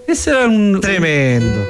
Ese era tremendo.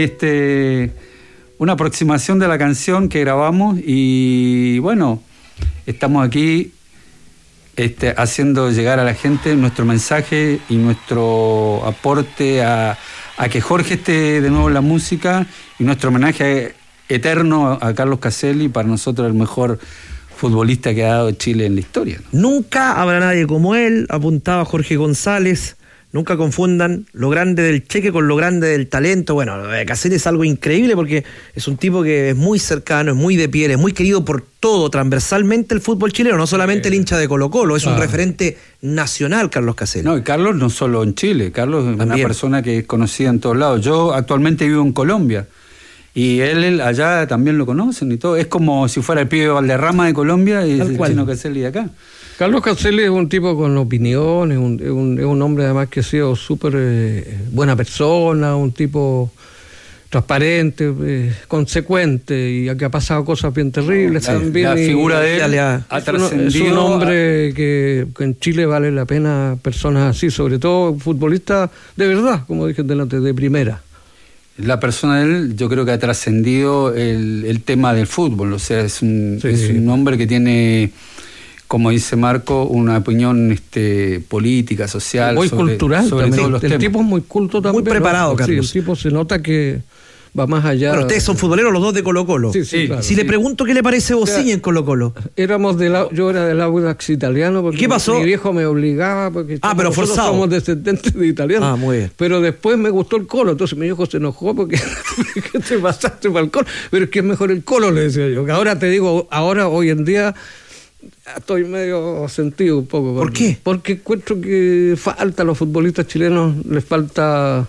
Una aproximación de la canción que grabamos y bueno, estamos aquí haciendo llegar a la gente nuestro mensaje y nuestro aporte a que Jorge esté de nuevo en la música y nuestro homenaje eterno a Carlos Caselli, para nosotros el mejor futbolista que ha dado Chile en la historia, ¿no? Nunca habrá nadie como él, apuntaba Jorge González. Nunca confundan lo grande del cheque con lo grande del talento. Bueno, lo de Caselli es algo increíble porque es un tipo que es muy cercano, es muy de piel, es muy querido por todo, transversalmente el fútbol chileno, no solamente el hincha de Colo-Colo, es un referente nacional, Carlos Caselli. No, y Carlos no solo en Chile, Carlos es una persona que es conocida en todos lados. Yo actualmente vivo en Colombia y él allá también lo conocen y todo. Es como si fuera el pibe Valderrama de Colombia y el chino Caselli de acá. Carlos Caselli es un tipo con opinión, es un hombre además que ha sido súper buena persona, un tipo transparente, consecuente, y que ha pasado cosas bien terribles también. La figura de él ha trascendido. Es un hombre que en Chile vale la pena personas así, sobre todo futbolistas de verdad, como dije delante, de primera. La persona de él yo creo que ha trascendido el tema del fútbol, o sea, es un hombre que tiene, como dice Marco, una opinión política, social, muy cultural sobre también. todos los temas. El tipo es muy culto también. Muy preparado, Carlos. Sí, el tipo se nota que va más allá. Bueno, ustedes son futboleros los dos de Colo-Colo. Sí, claro, si le pregunto qué le parece Bociña en Colo-Colo. Yo era del Audax italiano porque ¿qué pasó? Mi viejo me obligaba porque pero forzado. Somos descendientes de italianos. Muy bien. Pero después me gustó el Colo, entonces mi viejo se enojó porque ¿qué te pasaste para el Colo? Pero es que es mejor el Colo, le decía yo. Que ahora te digo, hoy en día estoy medio sentido un poco. ¿Por qué? Porque encuentro que falta a los futbolistas chilenos, les falta,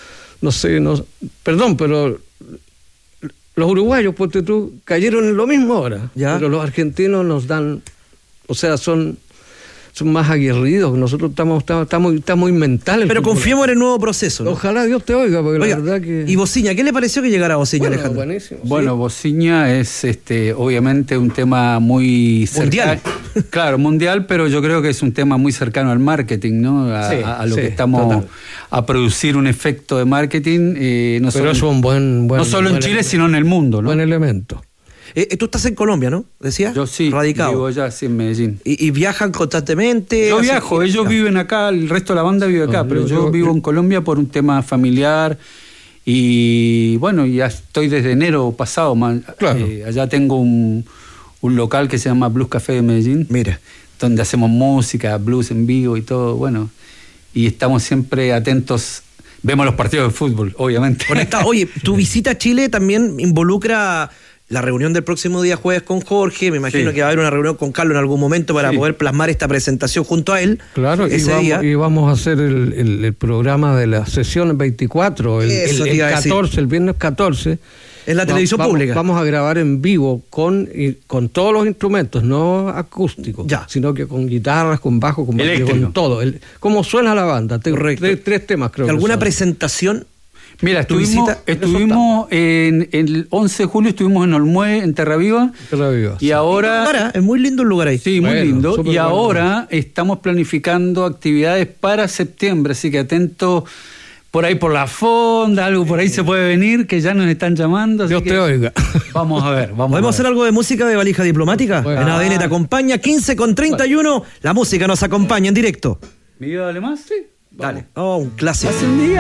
perdón, pero los uruguayos, ponte tú, cayeron en lo mismo ahora. ¿Ya? Pero los argentinos nos dan, o sea, son más aguerridos, nosotros estamos muy mentales. Pero confiemos en el nuevo proceso, ¿no? Ojalá Dios te oiga, porque la verdad que... ¿Y Bociña? ¿Qué le pareció que llegara Bociña, Alejandro? Buenísimo. Bueno, Bociña es obviamente un tema muy mundial. Claro, mundial, pero yo creo que es un tema muy cercano al marketing, ¿no? A lo que estamos a producir un efecto de marketing. Pero es un buen no solo en Chile, sino en el mundo, ¿no? Buen elemento. Tú estás en Colombia, ¿no? ¿Decías? Yo sí, radicado. Vivo allá, sí, en Medellín. ¿Y viajan constantemente? Yo viajo, ellos viven acá, el resto de la banda vive acá, pero yo vivo en Colombia por un tema familiar y bueno, ya estoy desde enero pasado. Claro. Allá tengo un local que se llama Blues Café de Medellín. Mira. Donde hacemos música, blues en vivo y todo, bueno. Y estamos siempre atentos. Vemos los partidos de fútbol, obviamente. Conectado. Oye, tu visita a Chile también involucra la reunión del próximo día jueves con Jorge. Me imagino que va a haber una reunión con Carlos en algún momento para poder plasmar esta presentación junto a él. Claro, y vamos a hacer el programa de la sesión 24, el 14, el viernes 14. En la televisión pública. Vamos a grabar en vivo con todos los instrumentos, no acústicos, sino que con guitarras, con bajo, con con todo. Cómo suena la banda. Tres temas, creo. ¿Alguna presentación? Mira, estuvimos en el 11 de julio, estuvimos en Olmué, en Terraviva. Y ahora... Es muy lindo el lugar ahí. Sí, muy lindo. Y ahora estamos planificando actividades para septiembre, así que atentos por ahí por la fonda, algo por ahí se puede venir, que ya nos están llamando. Dios te oiga. Vamos a ver. ¿Podemos hacer algo de música de Valija Diplomática? En ADN te acompaña, 15:31. La música nos acompaña en directo. ¿Me iba a darle más? Sí. Dale. Un clásico. Hace un día.